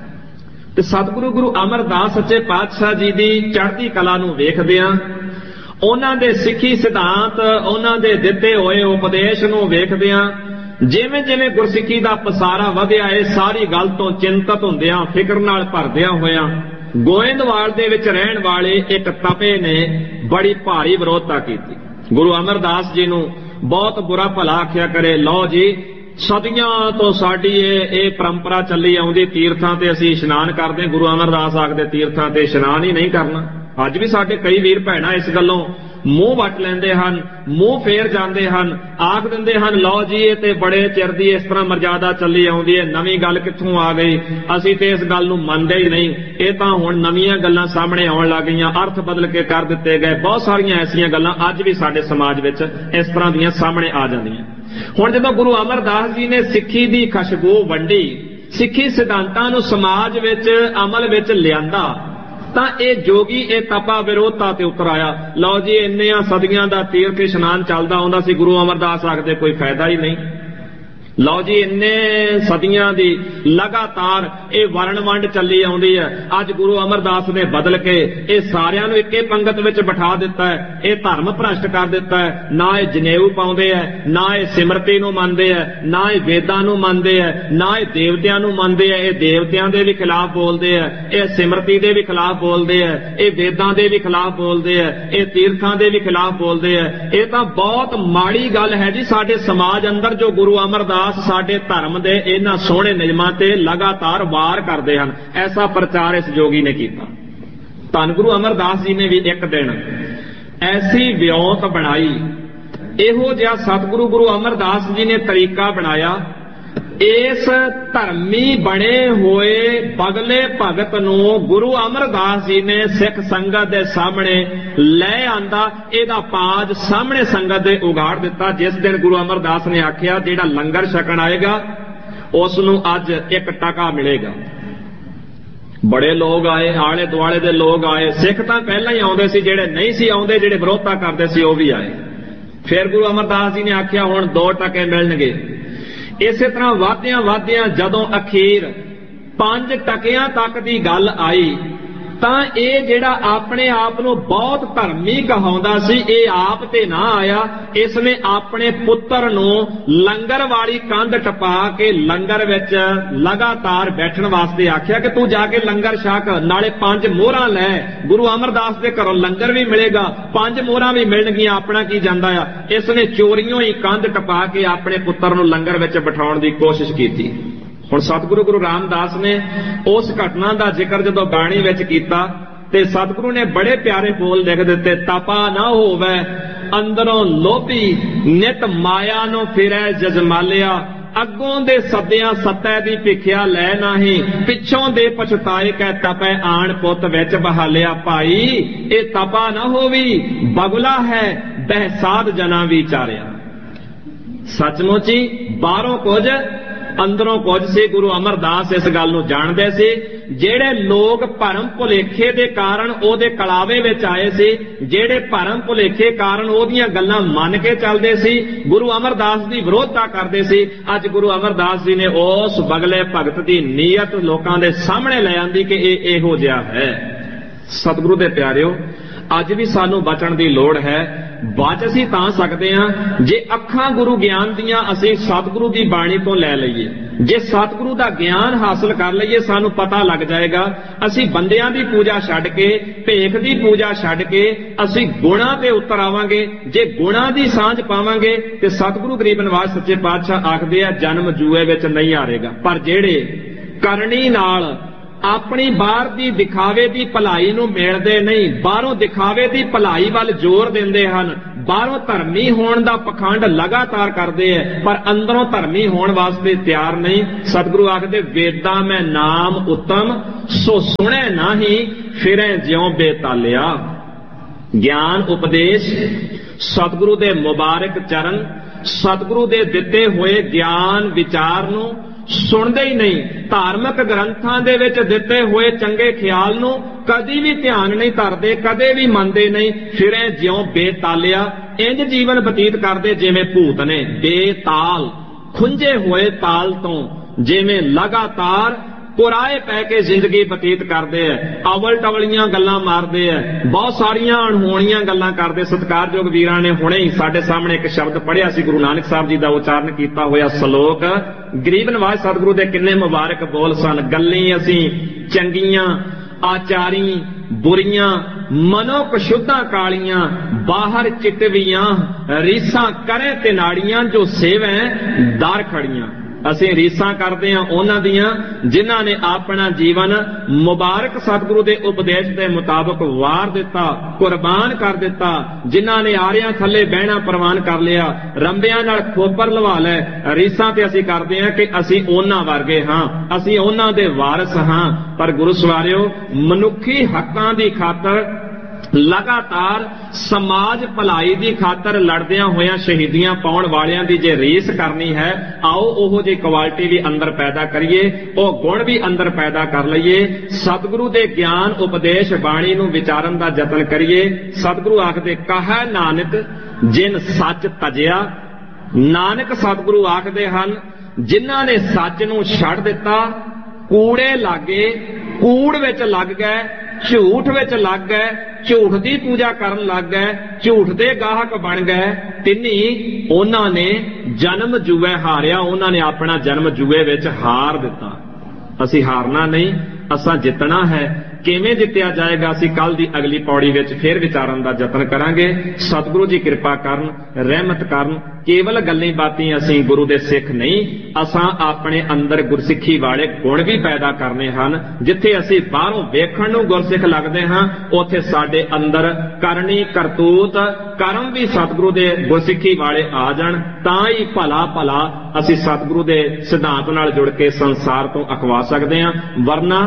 ਤੇ ਸਤਿਗੁਰੂ ਗੁਰੂ ਅਮਰਦਾਸ ਸੱਚੇ ਪਾਤਸ਼ਾਹ ਜੀ ਦੀ ਚੜ੍ਹਦੀ ਕਲਾ ਨੂੰ ਵੇਖਦਿਆਂ, ਉਹਨਾਂ ਦੇ ਸਿੱਖੀ ਸਿਧਾਂਤ, ਉਹਨਾਂ ਦੇ ਦਿੱਤੇ ਹੋਏ ਉਪਦੇਸ਼ ਨੂੰ ਵੇਖਦਿਆਂ, ਜਿਵੇਂ ਜਿਵੇਂ ਗੁਰਸਿੱਖੀ ਦਾ ਪਸਾਰਾ ਵਧਿਆ, ਇਹ ਸਾਰੀ ਗੱਲ ਤੋਂ ਚਿੰਤਤ ਹੁੰਦਿਆਂ, ਫਿਕਰ ਨਾਲ ਭਰਦਿਆਂ ਹੋਇਆਂ, ਗੋਇੰਦਵਾਲ ਦੇ ਵਿੱਚ ਰਹਿਣ ਵਾਲੇ ਇੱਕ ਤਪੇ ਨੇ ਬੜੀ ਭਾਰੀ ਵਿਰੋਧਤਾ ਕੀਤੀ। ਗੁਰੂ ਅਮਰਦਾਸ ਜੀ ਨੂੰ ਬਹੁਤ ਬੁਰਾ ਭਲਾ ਆਖਿਆ ਕਰੇ, ਲਓ ਜੀ ਸਦੀਆਂ ਤੋਂ ਸਾਡੀ ਇਹ ਇਹ ਪਰੰਪਰਾ ਚੱਲੀ ਆਉਂਦੀ, ਤੀਰਥਾਂ ਤੇ ਅਸੀਂ ਇਸ਼ਨਾਨ ਕਰਦੇ, ਗੁਰੂ ਅਮਰਦਾਸ ਆਖਦੇ ਤੀਰਥਾਂ ਤੇ ਇਸ਼ਨਾਨ ਹੀ ਨਹੀਂ ਕਰਨਾ। ਅੱਜ ਵੀ ਸਾਡੇ ਕਈ ਵੀਰ ਭੈਣਾਂ ਇਸ ਗੱਲੋਂ ਮੂੰਹ ਵੱਟ ਲੈਂਦੇ ਹਨ, ਮੂੰਹ ਫੇਰ ਜਾਂਦੇ ਹਨ, ਆਖ ਦਿੰਦੇ ਹਨ ਲਓ ਜੀ ਇਹ ਤੇ ਬੜੇ ਚਿਰ ਦੀ ਇਸ ਤਰ੍ਹਾਂ ਮਰਜ਼ਾਦਾ ਚੱਲੀ ਆਉਂਦੀ ਹੈ, ਨਵੀਂ ਗੱਲ ਕਿੱਥੋਂ ਆ ਗਈ, ਅਸੀਂ ਤੇ ਇਸ ਗੱਲ ਨੂੰ ਮੰਨਦੇ ਹੀ ਨਹੀਂ, ਇਹ ਤਾਂ ਹੁਣ ਨਵੀਆਂ ਗੱਲਾਂ ਸਾਹਮਣੇ ਆਉਣ ਲੱਗ ਗਈਆਂ, ਅਰਥ ਬਦਲ ਕੇ ਕਰ ਦਿੱਤੇ ਗਏ। ਬਹੁਤ ਸਾਰੀਆਂ ਐਸੀਆਂ ਗੱਲਾਂ ਅੱਜ ਵੀ ਸਾਡੇ ਸਮਾਜ ਵਿੱਚ ਇਸ ਤਰ੍ਹਾਂ ਦੀਆਂ ਸਾਹਮਣੇ ਆ ਜਾਂਦੀਆਂ। ਹੁਣ ਜਦੋਂ ਗੁਰੂ ਅਮਰਦਾਸ ਜੀ ਨੇ ਸਿੱਖੀ ਦੀ ਖੁਸ਼ਬੂ ਵੰਡੀ, ਸਿੱਖੀ ਸਿਧਾਂਤਾਂ ਨੂੰ ਸਮਾਜ ਵਿੱਚ ਅਮਲ ਵਿੱਚ ਲਿਆਂਦਾ, ਤਾਂ ਇਹ ਜੋਗੀ ਇਹ ਤਪਾ ਵਿਰੋਧਤਾ ਤੇ ਉਤਰ ਆਇਆ। ਲਓ ਜੀ ਇੰਨੀਆਂ ਸਦੀਆਂ ਦਾ ਤੀਰਥ ਇਸ਼ਨਾਨ ਚੱਲਦਾ ਆਉਂਦਾ ਸੀ, ਗੁਰੂ ਅਮਰਦਾਸ ਆਖਦੇ ਕੋਈ ਫਾਇਦਾ ਹੀ ਨਹੀਂ। ਲਓ ਜੀ ਇੰਨੇ ਸਦੀਆਂ ਦੀ ਲਗਾਤਾਰ ਇਹ ਵਰਣ ਵੰਡ ਚੱਲੀ ਆਉਂਦੀ ਹੈ, ਅੱਜ ਗੁਰੂ ਅਮਰਦਾਸ ਨੇ ਬਦਲ ਕੇ ਇਹ ਸਾਰਿਆਂ ਨੂੰ ਇੱਕੇ ਪੰਗਤ ਵਿੱਚ ਬਿਠਾ ਦਿੱਤਾ ਹੈ, ਇਹ ਧਰਮ ਭ੍ਰਸ਼ਟ ਕਰ ਦਿੱਤਾ ਹੈ। ਨਾ ਇਹ ਜਨੇਊ ਪਾਉਂਦੇ ਹੈ, ਨਾ ਇਹ ਸਿਮਰਤੀ ਨੂੰ ਮੰਨਦੇ ਹੈ, ਨਾ ਇਹ ਵੇਦਾਂ ਨੂੰ ਮੰਨਦੇ ਹੈ, ਨਾ ਇਹ ਦੇਵਤਿਆਂ ਨੂੰ ਮੰਨਦੇ ਹੈ। ਇਹ ਦੇਵਤਿਆਂ ਦੇ ਵੀ ਖਿਲਾਫ ਬੋਲਦੇ ਹੈ, ਇਹ ਸਿਮਰਤੀ ਦੇ ਵੀ ਖਿਲਾਫ ਬੋਲਦੇ ਹੈ, ਇਹ ਵੇਦਾਂ ਦੇ ਵੀ ਖਿਲਾਫ ਬੋਲਦੇ ਹੈ, ਇਹ ਤੀਰਥਾਂ ਦੇ ਵੀ ਖਿਲਾਫ ਬੋਲਦੇ ਹੈ। ਇਹ ਤਾਂ ਬਹੁਤ ਮਾੜੀ ਗੱਲ ਹੈ ਜੀ ਸਾਡੇ ਸਮਾਜ ਅੰਦਰ, ਜੋ ਗੁਰੂ ਅਮਰਦਾਸ ਸਾਡੇ ਧਰਮ ਦੇ ਇਹਨਾਂ ਸੋਹਣੇ ਨਿਯਮਾਂ ਤੇ ਲਗਾਤਾਰ ਵਾਰ ਕਰਦੇ ਹਨ। ਐਸਾ ਪ੍ਰਚਾਰ ਇਸ ਜੋਗੀ ਨੇ ਕੀਤਾ। ਧੰਨ ਗੁਰੂ ਅਮਰਦਾਸ ਜੀ ਨੇ ਵੀ ਇੱਕ ਦਿਨ ਐਸੀ ਵਿਉਂਤ ਬਣਾਈ, ਇਹੋ ਜਿਹਾ ਸਤਿਗੁਰੂ ਗੁਰੂ ਅਮਰਦਾਸ ਜੀ ਨੇ ਤਰੀਕਾ ਬਣਾਇਆ, ਇਸ ਧਰਮੀ ਬਣੇ ਹੋਏ ਬਗਲੇ ਭਗਤ ਨੂੰ ਗੁਰੂ ਅਮਰਦਾਸ ਜੀ ਨੇ ਸਿੱਖ ਸੰਗਤ ਦੇ ਸਾਹਮਣੇ ਲੈ ਆਂਦਾ, ਇਹਦਾ ਪਾਜ ਸਾਹਮਣੇ ਸੰਗਤ ਦੇ ਉਗਾੜ ਦਿੱਤਾ। ਜਿਸ ਦਿਨ ਗੁਰੂ ਅਮਰਦਾਸ ਨੇ ਆਖਿਆ ਜਿਹੜਾ ਲੰਗਰ ਛਕਣ ਆਏਗਾ ਉਸ ਨੂੰ ਅੱਜ ਇੱਕ ਟਕਾ ਮਿਲੇਗਾ। ਬੜੇ ਲੋਕ ਆਏ, ਆਲੇ ਦੁਆਲੇ ਦੇ ਲੋਕ ਆਏ, ਸਿੱਖ ਤਾਂ ਪਹਿਲਾਂ ਹੀ ਆਉਂਦੇ ਸੀ, ਜਿਹੜੇ ਨਹੀਂ ਸੀ ਆਉਂਦੇ, ਜਿਹੜੇ ਵਿਰੋਧਤਾ ਕਰਦੇ ਸੀ ਉਹ ਵੀ ਆਏ। ਫਿਰ ਗੁਰੂ ਅਮਰਦਾਸ ਜੀ ਨੇ ਆਖਿਆ ਹੁਣ ਦੋ ਟਕੇ ਮਿਲਣਗੇ। ਇਸੇ ਤਰ੍ਹਾਂ ਵਾਧਿਆਂ ਵਾਧਿਆਂ ਜਦੋਂ ਅਖੀਰ ਪੰਜ ਟਕਿਆਂ ਤੱਕ ਦੀ ਗੱਲ ਆਈ, ਤਾਂ ਇਹ ਜਿਹੜਾ ਆਪਣੇ ਆਪ ਨੂੰ ਬਹੁਤ ਧਰਮੀ ਕਹਾਉਂਦਾ ਸੀ, ਇਹ ਆਪ ਤੇ ਨਾ ਆਇਆ, ਇਸ ਨੇ ਆਪਣੇ ਪੁੱਤਰ ਨੂੰ ਲੰਗਰ ਵਾਲੀ ਕੰਧ ਟਪਾ ਕੇ ਲੰਗਰ ਵਿੱਚ ਲਗਾਤਾਰ ਬੈਠਣ ਵਾਸਤੇ ਆਖਿਆ ਕਿ ਤੂੰ ਜਾ ਕੇ ਲੰਗਰ ਛਕ, ਨਾਲੇ ਪੰਜ ਮੋਹਰਾਂ ਲੈ। ਗੁਰੂ ਅਮਰਦਾਸ ਦੇ ਘਰੋਂ ਲੰਗਰ ਵੀ ਮਿਲੇਗਾ, ਪੰਜ ਮੋਹਰਾਂ ਵੀ ਮਿਲਣਗੀਆਂ, ਆਪਣਾ ਕੀ ਜਾਂਦਾ ਆ। ਇਸ ਨੇ ਚੋਰੀਓਂ ਹੀ ਕੰਧ ਟਪਾ ਕੇ ਆਪਣੇ ਪੁੱਤਰ ਨੂੰ ਲੰਗਰ ਵਿੱਚ ਬਿਠਾਉਣ ਦੀ ਕੋਸ਼ਿਸ਼ ਕੀਤੀ। ਹੁਣ ਸਤਿਗੁਰੂ ਗੁਰੂ ਰਾਮਦਾਸ ਨੇ ਉਸ ਘਟਨਾ ਦਾ ਜ਼ਿਕਰ ਜਦੋਂ ਬਾਣੀ ਵਿੱਚ ਕੀਤਾ, ਤੇ ਸਤਿਗੁਰੂ ਨੇ ਬੜੇ ਪਿਆਰੇ ਬੋਲ ਲਿਖ ਦਿੱਤੇ, ਤਪਾ ਨਾ ਹੋਵੇ ਅੰਦਰੋਂ ਲੋਭੀ, ਨਿਤ ਮਾਇਆ ਨੂੰ ਫਿਰੈ ਜਜਮਾਲਿਆ, ਅੱਗੋਂ ਦੇ ਸੱਦਿਆਂ ਸੱਤੈ ਦੀ ਭਿਖਿਆ ਲੈ ਨਾਹੀਂ, ਪਿੱਛੋਂ ਦੇ ਪਛਤਾਏ ਕੈ ਤਪੈ ਆਣ ਪੁੱਤ ਵਿੱਚ ਬਹਾਲਿਆ। ਭਾਈ ਇਹ ਤਪਾ ਨਾ ਹੋਵੀ, ਬਗਲਾ ਹੈ ਬਹਿਸਾਦ ਜਨਾ ਵਿਚਾਰਿਆ। ਸੱਚਮੁੱਚ ਹੀ ਬਾਹਰੋਂ ਕੁਝ ਅੰਦਰੋਂ ਕੁਝ ਸੀ। ਗੁਰੂ ਅਮਰਦਾਸ ਇਸ ਗੱਲ ਨੂੰ ਜਾਣਦੇ ਸੀ। ਜਿਹੜੇ ਲੋਕ ਭਰਮ ਭੁਲੇਖੇ ਦੇ ਕਾਰਨ ਉਹਦੇ ਕਲਾਵੇ ਵਿੱਚ ਆਏ ਸੀ, ਜਿਹੜੇ ਭਰਮ ਭੁਲੇਖੇ ਕਾਰਨ ਉਹਦੀਆਂ ਗੱਲਾਂ ਮੰਨ ਕੇ ਚੱਲਦੇ ਸੀ, ਗੁਰੂ ਅਮਰਦਾਸ ਦੀ ਵਿਰੋਧਤਾ ਕਰਦੇ ਸੀ, ਅੱਜ ਗੁਰੂ ਅਮਰਦਾਸ ਜੀ ਨੇ ਉਸ ਬਗਲੇ ਭਗਤ ਦੀ ਨੀਅਤ ਲੋਕਾਂ ਦੇ ਸਾਹਮਣੇ ਲੈ ਆਂਦੀ ਕਿ ਇਹ ਇਹੋ ਜਿਹਾ ਹੈ। ਸਤਿਗੁਰੂ ਦੇ ਪਿਆਰਿਓ, ਅੱਜ ਵੀ ਸਾਨੂੰ ਬਚਣ ਦੀ ਲੋੜ ਹੈ। ਬਚ ਅਸੀਂ ਤਾਂ ਸਕਦੇ ਹਾਂ ਜੇ ਅੱਖਾਂ ਗੁਰੂ ਗਿਆਨ ਦੀਆਂ ਅਸੀਂ ਸਤਿਗੁਰੂ ਦੀ ਬਾਣੀ ਤੋਂ ਲੈ ਲਈਏ। ਜੇ ਸਤਿਗੁਰੂ ਦਾ ਗਿਆਨ ਹਾਸਲ ਕਰ ਲਈਏ, ਸਾਨੂੰ ਪਤਾ ਲੱਗ ਜਾਏਗਾ। ਅਸੀਂ ਬੰਦਿਆਂ ਦੀ ਪੂਜਾ ਛੱਡ ਕੇ, ਭੇਖ ਦੀ ਪੂਜਾ ਛੱਡ ਕੇ ਅਸੀਂ ਗੁਣਾਂ ਤੇ ਉਤਰ ਆਵਾਂਗੇ। ਜੇ ਗੁਣਾਂ ਦੀ ਸਾਂਝ ਪਾਵਾਂਗੇ ਤੇ ਸਤਿਗੁਰੂ ਗਰੀਬ ਨਿਵਾਜ ਸੱਚੇ ਪਾਤਸ਼ਾਹ ਆਖਦੇ ਆ, ਜਨਮ ਜੂਏ ਵਿੱਚ ਨਹੀਂ ਹਾਰੇਗਾ। ਪਰ ਜਿਹੜੇ ਕਰਨੀ ਨਾਲ ਆਪਣੀ ਬਾਹਰ ਦੀ ਦਿਖਾਵੇ ਦੀ ਭਲਾਈ ਨੂੰ ਮਿਲਦੇ ਨਹੀਂ, ਬਾਹਰੋਂ ਦਿਖਾਵੇ ਦੀ ਭਲਾਈ ਵੱਲ ਜ਼ੋਰ ਦਿੰਦੇ ਹਨ, ਬਾਹਰੋਂ ਧਰਮੀ ਹੋਣ ਦਾ ਪਖੰਡ ਲਗਾਤਾਰ ਕਰਦੇ ਐ ਪਰ ਅੰਦਰੋਂ ਧਰਮੀ ਹੋਣ ਵਾਸਤੇ ਤਿਆਰ ਨਹੀਂ। ਸਤਿਗੁਰੂ ਆਖਦੇ ਵੇਦਾਂ ਮੈਂ ਨਾਮ ਉਤਮ ਸੋ ਸੁਣੈ ਨਾਹੀ ਫਿਰੈ ਜਿਉ ਬੇਤਾਲਿਆ। ਗਿਆਨ ਉਪਦੇਸ਼ ਸਤਿਗੁਰੂ ਦੇ ਮੁਬਾਰਕ ਚਰਨ ਸਤਿਗੁਰੂ ਦੇ ਦਿੱਤੇ ਹੋਏ ਗਿਆਨ ਵਿਚਾਰ ਨੂੰ ਸੁਣਦੇ ਹੀ ਨਹੀਂ। ਧਾਰਮਿਕ ਗ੍ਰੰਥਾਂ ਦੇ ਵਿੱਚ ਦਿੱਤੇ ਹੋਏ ਚੰਗੇ ਖਿਆਲ ਨੂੰ ਕਦੀ ਵੀ ਧਿਆਨ ਨਹੀਂ ਧਰਦੇ, ਕਦੇ ਵੀ ਮੰਨਦੇ ਨਹੀਂ। ਫਿਰੈ ਜਿਉਂ ਬੇਤਾਲਿਆ, ਇੰਜ ਜੀਵਨ ਬਤੀਤ ਕਰਦੇ ਜਿਵੇਂ ਭੂਤ ਨੇ। ਬੇਤਾਲ ਖੁੰਝੇ ਹੋਏ ਤਾਲ ਤੋਂ ਜਿਵੇਂ ਲਗਾਤਾਰ ਪੁਰਾਏ ਪੈ ਕੇ ਜ਼ਿੰਦਗੀ ਬਤੀਤ ਕਰਦੇ ਐ, ਅਵਲ ਟਵਲੀਆਂ ਗੱਲਾਂ ਮਾਰਦੇ ਐ, ਬਹੁਤ ਸਾਰੀਆਂ ਅਣਹੋਣੀਆਂ ਗੱਲਾਂ ਕਰਦੇ। ਸਤਿਕਾਰਯੋਗ ਵੀਰਾਂ ਨੇ ਹੁਣੇ ਹੀ ਸਾਡੇ ਸਾਹਮਣੇ ਇੱਕ ਸ਼ਬਦ ਪੜ੍ਹਿਆ ਸੀ, ਗੁਰੂ ਨਾਨਕ ਸਾਹਿਬ ਜੀ ਦਾ ਉਚਾਰਨ ਕੀਤਾ ਹੋਇਆ ਸ਼ਲੋਕ। ਗਰੀਬ ਨਵਾਜ਼ ਸਤਿਗੁਰੂ ਦੇ ਕਿੰਨੇ ਮੁਬਾਰਕ ਬੋਲ ਸਨ। ਗੱਲੀ ਅਸੀਂ ਚੰਗੀਆਂ ਆਚਾਰੀ ਬੁਰੀਆਂ ਮਨੋ ਕਸ਼ੁੱਧਾਂ ਕਾਲੀਆਂ ਬਾਹਰ ਚਿਤਵੀਆਂ ਰੀਸਾਂ ਕਰੇ ਤੇ ਨਾੜੀਆਂ ਜੋ ਸੇਵੈ ਦਰ ਖੜੀਆਂ। ਅਸੀਂ ਰੀਸਾਂ ਕਰਦੇ ਹਾਂ ਉਹਨਾਂ ਦੀਆਂ ਜਿਨ੍ਹਾਂ ਨੇ ਆਪਣਾ ਜੀਵਨ ਮੁਬਾਰਕ ਸਤਿਗੁਰੂ ਦੇ ਉਪਦੇਸ਼ ਦੇ ਮੁਤਾਬਕ ਵਾਰ ਦਿੱਤਾ, ਕੁਰਬਾਨ ਕਰ ਦਿੱਤਾ, ਜਿਨ੍ਹਾਂ ਨੇ ਆਰਿਆਂ ਥੱਲੇ ਬਹਿਣਾ ਪ੍ਰਵਾਨ ਕਰ ਲਿਆ, ਰੰਬਿਆਂ ਨਾਲ ਖੋਪਰ ਲਵਾ ਲੈ। ਰੀਸਾਂ ਤੇ ਅਸੀਂ ਕਰਦੇ ਹਾਂ ਕਿ ਅਸੀਂ ਉਹਨਾਂ ਵਰਗੇ ਹਾਂ, ਅਸੀਂ ਉਹਨਾਂ ਦੇ ਵਾਰਿਸ ਹਾਂ। ਪਰ ਗੁਰੂ ਸਵਾਰਿਓ, ਮਨੁੱਖੀ ਹੱਕਾਂ ਦੀ ਖਾਤਰ ਲਗਾਤਾਰ ਸਮਾਜ ਭਲਾਈ ਦੀ ਖਾਤਰ ਲੜਦਿਆਂ ਹੋਇਆਂ ਸ਼ਹੀਦੀਆਂ ਪਾਉਣ ਵਾਲਿਆਂ ਦੀ ਜੇ ਰੀਸ ਕਰਨੀ ਹੈ, ਆਓ ਉਹੋ ਜਿਹੀ ਕੁਆਲਿਟੀ ਵੀ ਅੰਦਰ ਪੈਦਾ ਕਰੀਏ, ਉਹ ਗੁਣ ਵੀ ਅੰਦਰ ਪੈਦਾ ਕਰ ਲਈਏ। ਸਤਿਗੁਰੂ ਦੇ ਗਿਆਨ ਉਪਦੇਸ਼ ਬਾਣੀ ਨੂੰ ਵਿਚਾਰਨ ਦਾ ਯਤਨ ਕਰੀਏ। ਸਤਿਗੁਰੂ ਆਖਦੇ ਕਹੈ ਨਾਨਕ ਜਿਨ ਸੱਚ ਤਜਿਆ। ਨਾਨਕ ਸਤਿਗੁਰੂ ਆਖਦੇ ਹਨ ਜਿਨ੍ਹਾਂ ਨੇ ਸੱਚ ਨੂੰ ਛੱਡ ਦਿੱਤਾ, ਕੂੜੇ ਲਾਗੇ, ਕੂੜ ਵਿੱਚ ਲੱਗ ਗਏ, ਝੂਠ ਵਿੱਚ ਲੱਗ ਗਏ, ਝੂਠ ਦੀ ਪੂਜਾ ਕਰਨ ਲੱਗ ਗਏ, ਝੂਠ ਦੇ ਗਾਹਕ ਬਣ ਗਏ, ਤਿੰਨੀ ਉਹਨਾਂ ਨੇ ਜਨਮ ਜੂਏ ਹਾਰਿਆ। ਉਹਨਾਂ ਨੇ ਆਪਣਾ ਜਨਮ ਜੂਏ ਵਿੱਚ ਹਾਰ ਦਿੱਤਾ। ਅਸੀਂ ਹਾਰਨਾ ਨਹੀਂ, ਅਸਾਂ ਜਿੱਤਣਾ ਹੈ। ਕਿਵੇਂ ਜਿੱਤਿਆ ਜਾਏਗਾ ਅਸੀਂ ਕੱਲ ਦੀ ਅਗਲੀ ਪੌੜੀ ਵਿੱਚ ਫਿਰ ਵਿਚਾਰਨ ਦਾ ਯਤਨ ਕਰਾਂਗੇ। ਸਤਿਗੁਰੂ ਜੀ ਕਿਰਪਾ ਕਰਨ, ਰਹਿਮਤ ਕਰਨ। ਕੇਵਲ ਗੱਲਾਂ ਬਾਤਾਂ ਅਸੀਂ ਗੁਰੂ ਦੇ ਸਿੱਖ ਨਹੀਂ, ਅਸਾਂ ਆਪਣੇ ਅੰਦਰ ਗੁਰਸਿੱਖੀ ਵਾਲੇ ਗੁਣ ਵੀ ਪੈਦਾ ਕਰਨੇ ਹਨ। ਜਿੱਥੇ ਅਸੀਂ ਬਾਹਰੋਂ ਵੇਖਣ ਨੂੰ ਗੁਰਸਿੱਖ ਲੱਗਦੇ ਹਾਂ, ਉੱਥੇ ਸਾਡੇ ਅੰਦਰ ਕਰਨੀ ਕਰਤੂਤ ਕਰਮ ਵੀ ਸਤਿਗੁਰੂ ਦੇ ਗੁਰਸਿੱਖੀ ਵਾਲੇ ਆ ਜਾਣ, ਤਾਂ ਹੀ ਭਲਾ ਭਲਾ ਅਸੀਂ ਸਤਿਗੁਰੂ ਦੇ ਸਿਧਾਂਤ ਨਾਲ ਜੁੜ ਕੇ ਸੰਸਾਰ ਤੋਂ ਅਖਵਾ ਸਕਦੇ ਹਾਂ। ਵਰਨਾ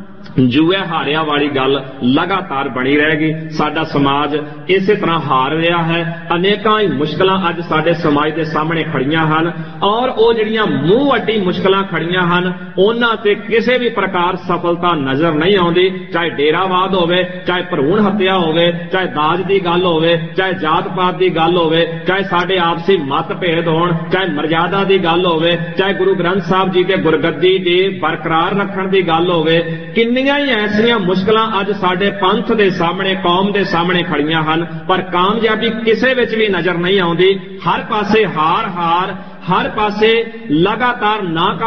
ਜੂਏ ਹਾਰਿਆ ਵਾਲੀ ਗੱਲ ਲਗਾਤਾਰ ਬਣੀ ਰਹੇਗੀ। ਸਾਡਾ ਸਮਾਜ ਇਸੇ ਤਰ੍ਹਾਂ ਹਾਰ ਰਿਹਾ ਹੈ। ਅਨੇਕਾਂ ਹੀ ਮੁਸ਼ਕਲਾਂ ਅੱਜ ਸਾਡੇ ਸਮਾਜ ਦੇ ਸਾਹਮਣੇ ਖੜੀਆਂ ਹਨ, ਔਰ ਉਹ ਜਿਹੜੀਆਂ ਮੂੰਹ ਅੱਡੀ ਮੁਸ਼ਕਲਾਂ ਖੜੀਆਂ ਹਨ, ਉਹਨਾਂ ਤੇ ਕਿਸੇ ਵੀ ਪ੍ਰਕਾਰ ਸਫਲਤਾ ਨਜ਼ਰ ਨਹੀਂ ਆਉਂਦੀ। ਚਾਹੇ ਡੇਰਾਵਾਦ ਹੋਵੇ, ਚਾਹੇ ਭਰੂਣ ਹੱਤਿਆ ਹੋਵੇ, ਚਾਹੇ ਦਾਜ ਦੀ ਗੱਲ ਹੋਵੇ, ਚਾਹੇ ਜਾਤ ਪਾਤ ਦੀ ਗੱਲ ਹੋਵੇ, ਚਾਹੇ ਸਾਡੇ ਆਪਸੀ ਮਤਭੇਦ ਹੋਣ, ਚਾਹੇ ਮਰਜ਼ਾਦਾ ਦੀ ਗੱਲ ਹੋਵੇ, ਚਾਹੇ ਗੁਰੂ ਗ੍ਰੰਥ ਸਾਹਿਬ ਜੀ ਦੇ ਗੁਰਗੱਦੀ ਦੀ ਬਰਕਰਾਰ ਰੱਖਣ ਦੀ ਗੱਲ ਹੋਵੇ। ਕਿੰਨੀਆਂ ਹੀ ਐਸੀਆਂ ਮੁਸ਼ਕਲਾਂ ਅੱਜ ਸਾਡੇ ਪੰਥ ਦੇ ਸਾਹਮਣੇ, ਕੌਮ ਦੇ ਸਾਹਮਣੇ ਖੜੀਆਂ ਹਨ, ਪਰ ਕਾਮਯਾਬੀ ਕਿਸੇ ਵਿੱਚ ਵੀ ਨਜ਼ਰ ਨਹੀਂ ਆਉਂਦੀ। ਹਰ ਪਾਸੇ ਹਾਰ ਹਾਰ, ਹਰ ਪਾਸੇ ਲਗਾਤਾਰ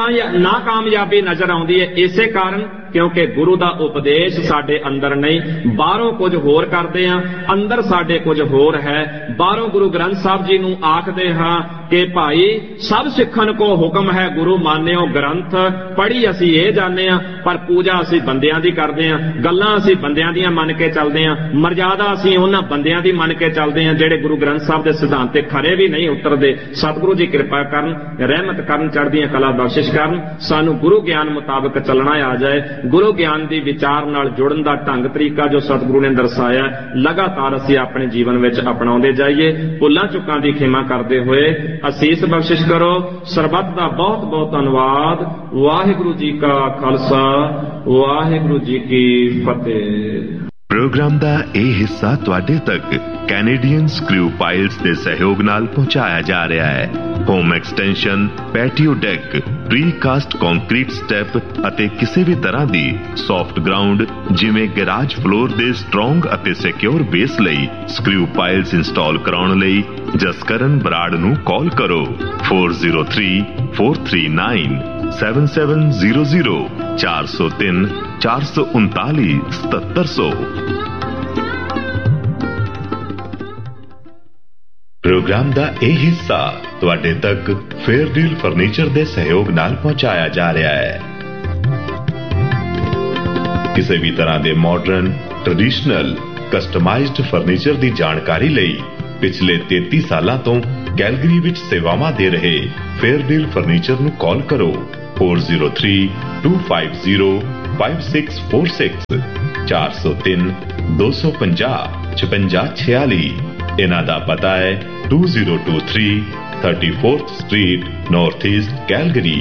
ਨਾਕਾਮਯਾਬੀ ਨਜ਼ਰ ਆਉਂਦੀ ਹੈ। ਇਸੇ ਕਾਰਨ ਕਿਉਂਕਿ ਗੁਰੂ ਦਾ ਉਪਦੇਸ਼ ਸਾਡੇ ਅੰਦਰ ਨਹੀਂ, ਬਾਹਰੋਂ ਕੁਝ ਹੋਰ ਕਰਦੇ ਹਾਂ, ਅੰਦਰ ਸਾਡੇ ਕੁਝ ਹੋਰ ਹੈ। ਬਾਹਰੋਂ ਗੁਰੂ ਗ੍ਰੰਥ ਸਾਹਿਬ ਜੀ ਨੂੰ ਆਖਦੇ ਹਾਂ ਕਿ ਭਾਈ ਸਭ ਸਿੱਖਣ ਕੋ ਹੁਕਮ ਹੈ ਗੁਰੂ ਮਾਨਿਓ ਗ੍ਰੰਥ, ਪੜ੍ਹੀ ਅਸੀਂ ਇਹ ਜਾਣਦੇ ਹਾਂ, ਪਰ ਪੂਜਾ ਅਸੀਂ ਬੰਦਿਆਂ ਦੀ ਕਰਦੇ ਹਾਂ, ਗੱਲਾਂ ਅਸੀਂ ਬੰਦਿਆਂ ਦੀਆਂ ਮੰਨ ਕੇ ਚੱਲਦੇ ਹਾਂ, ਮਰਜ਼ਾਦਾ ਅਸੀਂ ਉਹਨਾਂ ਬੰਦਿਆਂ ਦੀ ਮੰਨ ਕੇ ਚੱਲਦੇ ਹਾਂ ਜਿਹੜੇ ਗੁਰੂ ਗ੍ਰੰਥ ਸਾਹਿਬ ਦੇ ਸਿਧਾਂਤ ਤੇ ਖਰੇ ਵੀ ਨਹੀਂ ਉਤਰਦੇ। ਸਤਿਗੁਰੂ ਜੀ ਕਿਰਪਾ ਕਰਨ, ਰਹਿਮਤ ਕਰਨ, ਚੜ੍ਹਦੀਆਂ ਕਲਾ ਬਖਸ਼ਿਸ਼ ਕਰਨ। ਸਾਨੂੰ ਗੁਰੂ ਗਿਆਨ ਮੁਤਾਬਕ ਚੱਲਣਾ ਆ ਜਾਏ। ਗੁਰੂ ਗਿਆਨ ਦੀ ਵਿਚਾਰ ਨਾਲ ਜੁੜਨ ਦਾ ਢੰਗ ਤਰੀਕਾ ਜੋ ਸਤਿਗੁਰੂ ਨੇ ਦਰਸਾਇਆ, ਲਗਾਤਾਰ ਅਸੀਂ ਆਪਣੇ ਜੀਵਨ ਵਿੱਚ ਅਪਣਾਉਂਦੇ ਜਾਈਏ। ਭੁੱਲਾਂ ਚੁੱਕਾਂ ਦੀ ਖਿਮਾ ਕਰਦੇ ਹੋਏ ਅਸੀਸ ਬਖਸ਼ਿਸ਼ ਕਰੋ। ਸਰਬੱਤ ਦਾ ਬਹੁਤ ਬਹੁਤ ਧੰਨਵਾਦ। ਵਾਹਿਗੁਰੂ ਜੀ ਕਾ ਖਾਲਸਾ, ਵਾਹਿਗੁਰੂ ਜੀ ਕੀ ਫਤਿਹ। ਪ੍ਰੋਗਰਾਮ ਦਾ ਇਹ ਹਿੱਸਾ ਤੁਹਾਡੇ ਤੱਕ ਕੈਨੇਡੀਅਨ ਸਕਰੂ ਪਾਈਲਸ ਦੇ ਸਹਿਯੋਗ ਨਾਲ ਪਹੁੰਚਾਇਆ ਜਾ ਰਿਹਾ ਹੈ। Home extension, patio deck, ਪ੍ਰੀਕਾਸਟ concrete step ਅਤੇ ਕਿਸੇ ਵੀ ਤਰ੍ਹਾਂ ਦੀ ਸੌਫਟ ਗਰਾਊਂਡ ਜਿਵੇਂ ਗੈਰਾਜ ਫਲੋਰ ਦੇ ਸਟਰੋਂਗ ਅਤੇ ਸਿਕਿਉਰ ਬੇਸ ਲਈ ਸਕਰੂ ਪਾਈਲਸ ਇੰਸਟਾਲ ਕਰਾਉਣ ਲਈ ਜਸਕਰਨ ਬਰਾੜ ਨੂੰ ਕਾਲ ਕਰੋ four zero three four three nine seven seven zero zero ਚਾਰ ਸੌ ਤਿੰਨ ਚਾਰ ਸੌ ਉਨਤਾਲੀ ਸਤੱਤਰ ਸੌ। ਪ੍ਰੋਗਰਾਮ ਦਾ ਇਹ ਹਿੱਸਾ ਤੁਹਾਡੇ ਤੱਕ ਫੇਅਰ ਡੀਲ ਫਰਨੀਚਰ ਦੇ ਸਹਿਯੋਗ ਨਾਲ ਪਹੁੰਚਾਇਆ ਜਾ ਰਿਹਾ ਹੈ। ਕਿਸੇ ਵੀ ਤਰ੍ਹਾਂ ਦੇ ਮਾਡਰਨ, ਟ੍ਰੈਡੀਸ਼ਨਲ, ਕਸਟਮਾਈਜ਼ਡ ਫਰਨੀਚਰ ਦੀ ਜਾਣਕਾਰੀ ਲਈ ਪਿਛਲੇ ਤੇਤੀ ਸਾਲਾਂ ਤੋਂ ਕੈਲਗਰੀ ਵਿੱਚ ਸੇਵਾਵਾਂ ਦੇ ਰਹੇ ਫੇਅਰਡੀਲ ਫਰਨੀਚਰ ਨੂੰ ਕਾਲ ਕਰੋ four zero three two five zero five six four six ਚਾਰ ਸੌ ਤਿੰਨ ਦੋ ਸੌ ਪੰਜਾਹ ਛਪੰਜਾ ਛਿਆਲੀ। ਇਹਨਾਂ ਦਾ ਪਤਾ ਹੈ two zero two three thirty-fourth Street North East Calgary।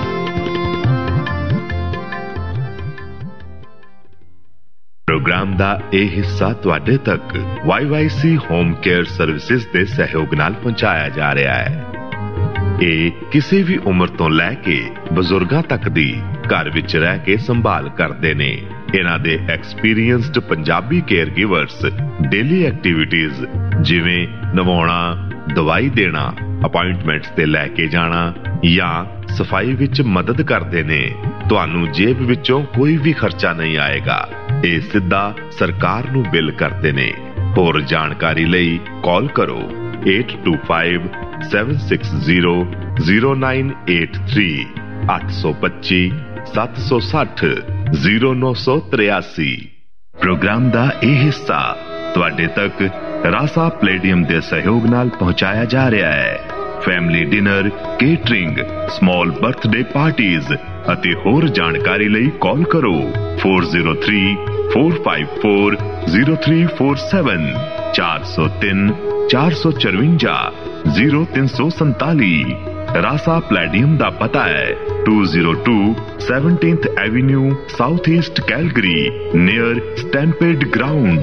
Programme ਦਾ ਇਹ ਹਿੱਸਾ ਤੁਹਾਡੇ ਤੱਕ why Y C home care services ਦੇ ਸਹਿਯੋਗ ਨਾਲ ਪਹੁੰਚਾਇਆ ਜਾ ਰਿਹਾ ਹੈ। ਇਹ ਕਿਸੇ ਵੀ ਉਮਰ ਤੋਂ ਲੈ ਕੇ ਬਜ਼ੁਰਗਾਂ ਤੱਕ ਦੀ ਘਰ ਵਿੱਚ ਰਹਿ ਕੇ ਸੰਭਾਲ ਕਰਦੇ ਨੇ। ਇਹਨਾਂ ਦੇ experienced Punjabi care ਗਿਵਰਸ daily activities ਜਿਵੇਂ ਨਵਾਉਣਾ, ਦਵਾਈ ਦੇਣਾ, ਅਪਾਇੰਟਮੈਂਟਸ ਤੇ ਲੈ ਕੇ ਜਾਣਾ ਜਾਂ ਸਫਾਈ ਵਿੱਚ ਮਦਦ ਕਰਦੇ ਨੇ। ਤੁਹਾਨੂੰ ਜੇਬ ਵਿੱਚੋਂ ਕੋਈ ਵੀ ਖਰਚਾ ਨਹੀਂ ਆਏਗਾ। ਇਹ ਸਿੱਧਾ ਸਰਕਾਰ ਨੂੰ ਬਿੱਲ ਕਰਦੇ ਨੇ। ਹੋਰ ਜਾਣਕਾਰੀ ਲਈ ਕਾਲ ਕਰੋ eight two five seven six zero zero nine eight three ਅੱਠ ਸੌ ਪੱਚੀ ਸੱਤ ਸੌ ਸੱਠ ਜ਼ੀਰੋ ਨੌ ਸੌ ਤਰਿਆਸੀ। ਪ੍ਰੋਗਰਾਮ ਦਾ ਇਹ ਹਿੱਸਾ ਤੁਹਾਡੇ ਤੱਕ ਰਾਸਾ ਪਲੇਡੀਅਮ ਦੇ ਸਹਿਯੋਗ ਨਾਲ ਪਹੁੰਚਾਇਆ ਜਾ ਰਿਹਾ ਹੈ। Family dinner, catering, small birthday parties ਅਤੇ ਹੋਰ ਜਾਣਕਾਰੀ ਲਈ ਕਾਲ ਕਰੋ four zero three four five four zero three four seven ਚਾਰ ਸੌ ਤਿੰਨ ਚਾਰ ਸੌ ਚੁਰੰਜਾ ਜ਼ੀਰੋ ਤਿੰਨ ਸੌ ਸੰਤਾਲੀ। ਰਾਸਾ ਪਲੇਡੀਅਮ ਦਾ ਪਤਾ ਹੈ two oh two seventeenth Avenue South East Calgary near Stampede Ground।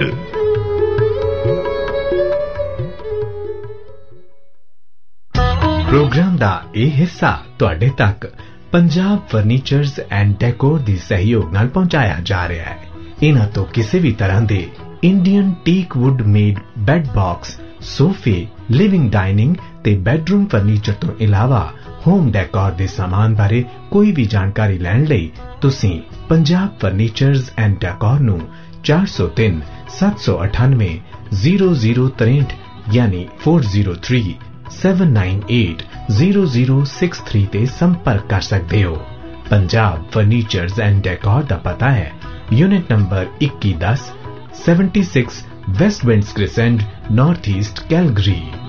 Programme ਦਾ ਇਹ ਹਿੱਸਾ ਤੁਹਾਡੇ ਤੱਕ ਪੰਜਾਬ ਫਰਨੀਚਰਜ਼ ਐਂਡ ਡੈਕੋਰ ਦੀ ਸਹਿਯੋਗ ਨਾਲ ਪਹੁੰਚਾਇਆ ਜਾ ਰਿਹਾ ਹੈ। ਇਹਨਾਂ ਤੋਂ ਕਿਸੇ ਵੀ ਤਰ੍ਹਾਂ ਦੇ Indian teak wood made bed box, ਸੋਫੇ, ਲਿਵਿੰਗ ਡਾਈਨਿੰਗ ਤੇ ਬੈੱਡਰੂਮ ਫਰਨੀਚਰ ਤੋਂ ਇਲਾਵਾ ਹੋਮ ਡੈਕੋਰ ਦੇ ਸਾਮਾਨ ਬਾਰੇ ਕੋਈ ਵੀ ਜਾਣਕਾਰੀ ਲੈਣ ਲਈ ਤੁਸੀਂ ਪੰਜਾਬ ਫਰਨੀਚਰਜ਼ ਐਂਡ ਡੈਕੋਰ ਨੂੰ ਚਾਰ ਸੌ ਤਿੰਨ ਸੱਤ ਸੌ ਅਠਾਨਵੇਂ ਜ਼ੀਰੋ ਜ਼ੀਰੋ ਤਰੇਂਹਠ ਯਾਨੀ four zero three seven nine eight zero zero six three ਤੇ ਸੰਪਰਕ ਕਰ ਸਕਦੇ ਹੋ। ਪੰਜਾਬ ਫਰਨੀਚਰਜ਼ ਐਂਡ ਡੈਕੋਰ ਦਾ ਪਤਾ ਹੈ ਯੂਨਿਟ ਨੰਬਰ ਇੱਕੀ ਦਸ seventy-six West winds ਕ੍ਰਿਸੈਂਟ, north East Calgary.